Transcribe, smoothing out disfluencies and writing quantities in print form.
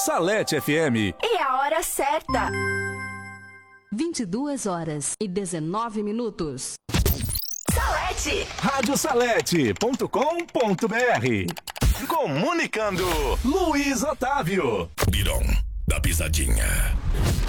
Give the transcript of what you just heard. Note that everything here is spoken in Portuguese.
Salete FM. E a hora certa. 22h19. Salete. Radiosalete.com.br. Comunicando, Luiz Otávio. Biron da Pisadinha.